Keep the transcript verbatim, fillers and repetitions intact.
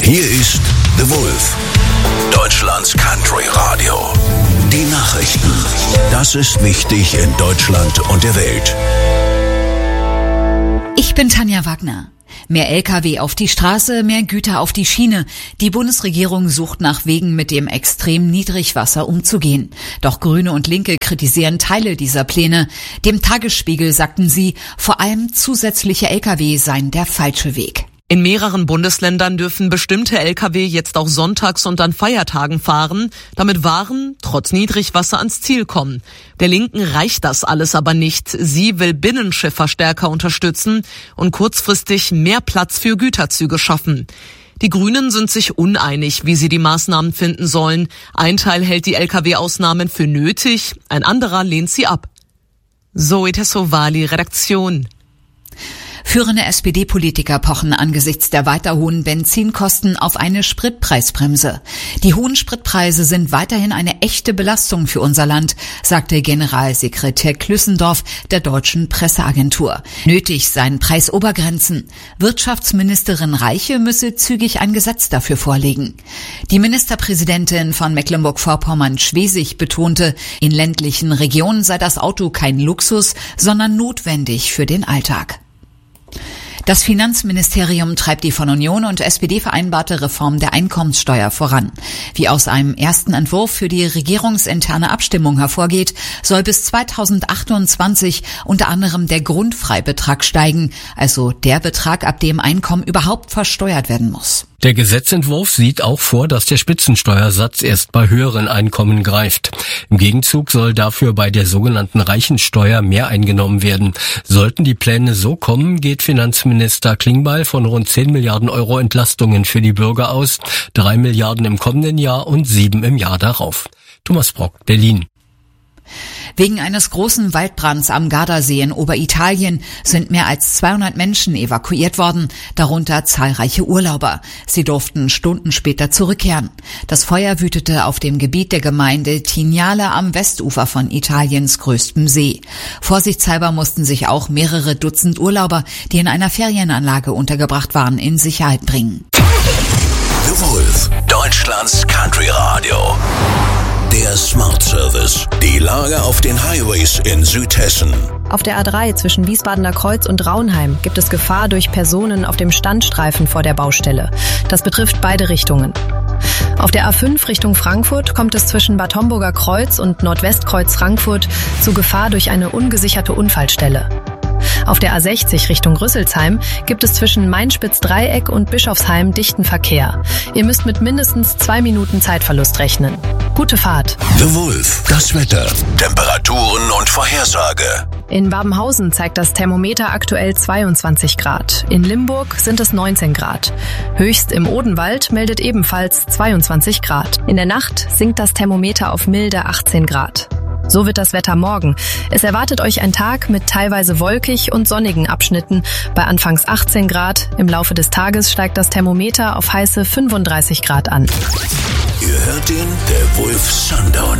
Hier ist The Wolf, Deutschlands Country Radio. Die Nachrichten. Das ist wichtig in Deutschland und der Welt. Ich bin Tanja Wagner. Mehr L K W auf die Straße, mehr Güter auf die Schiene. Die Bundesregierung sucht nach Wegen, mit dem extremen Niedrigwasser umzugehen. Doch Grüne und Linke kritisieren Teile dieser Pläne. Dem Tagesspiegel sagten sie, vor allem zusätzliche L K W seien der falsche Weg. In mehreren Bundesländern dürfen bestimmte L K W jetzt auch sonntags und an Feiertagen fahren, damit Waren trotz Niedrigwasser ans Ziel kommen. Der Linken reicht das alles aber nicht. Sie will Binnenschiffer stärker unterstützen und kurzfristig mehr Platz für Güterzüge schaffen. Die Grünen sind sich uneinig, wie sie die Maßnahmen finden sollen. Ein Teil hält die L K W-Ausnahmen für nötig, ein anderer lehnt sie ab. Zoe Tessovali, Redaktion. Führende S P D-Politiker pochen angesichts der weiter hohen Benzinkosten auf eine Spritpreisbremse. Die hohen Spritpreise sind weiterhin eine echte Belastung für unser Land, sagte Generalsekretär Klüssendorf der Deutschen Presseagentur. Nötig seien Preisobergrenzen. Wirtschaftsministerin Reiche müsse zügig ein Gesetz dafür vorlegen. Die Ministerpräsidentin von Mecklenburg-Vorpommern-Schwesig betonte, in ländlichen Regionen sei das Auto kein Luxus, sondern notwendig für den Alltag. Das Finanzministerium treibt die von Union und S P D vereinbarte Reform der Einkommenssteuer voran. Wie aus einem ersten Entwurf für die regierungsinterne Abstimmung hervorgeht, soll bis zweitausendachtundzwanzig unter anderem der Grundfreibetrag steigen, also der Betrag, ab dem Einkommen überhaupt versteuert werden muss. Der Gesetzentwurf sieht auch vor, dass der Spitzensteuersatz erst bei höheren Einkommen greift. Im Gegenzug soll dafür bei der sogenannten Reichensteuer mehr eingenommen werden. Sollten die Pläne so kommen, geht Finanzminister Klingbeil von rund zehn Milliarden Euro Entlastungen für die Bürger aus, drei Milliarden im kommenden Jahr und sieben im Jahr darauf. Thomas Brock, Berlin. Wegen eines großen Waldbrands am Gardasee in Oberitalien sind mehr als zweihundert Menschen evakuiert worden, darunter zahlreiche Urlauber. Sie durften Stunden später zurückkehren. Das Feuer wütete auf dem Gebiet der Gemeinde Tignale am Westufer von Italiens größtem See. Vorsichtshalber mussten sich auch mehrere Dutzend Urlauber, die in einer Ferienanlage untergebracht waren, in Sicherheit bringen. The Wolf, Deutschlands Country Radio. Der Smart Service. Die Lage auf den Highways in Südhessen. Auf der A drei zwischen Wiesbadener Kreuz und Raunheim gibt es Gefahr durch Personen auf dem Standstreifen vor der Baustelle. Das betrifft beide Richtungen. Auf der A fünf Richtung Frankfurt kommt es zwischen Bad Homburger Kreuz und Nordwestkreuz Frankfurt zu Gefahr durch eine ungesicherte Unfallstelle. Auf der A sechzig Richtung Rüsselsheim gibt es zwischen Mainspitz-Dreieck und Bischofsheim dichten Verkehr. Ihr müsst mit mindestens zwei Minuten Zeitverlust rechnen. Gute Fahrt. The Wolf, das Wetter, Temperaturen und Vorhersage. In Babenhausen zeigt das Thermometer aktuell zweiundzwanzig Grad. In Limburg sind es neunzehn Grad. Höchst im Odenwald meldet ebenfalls zweiundzwanzig Grad. In der Nacht sinkt das Thermometer auf milde achtzehn Grad. So wird das Wetter morgen. Es erwartet euch ein Tag mit teilweise wolkig und sonnigen Abschnitten bei anfangs achtzehn Grad. Im Laufe des Tages steigt das Thermometer auf heiße fünfunddreißig Grad an. Ihr hört den The Wolf Sundown.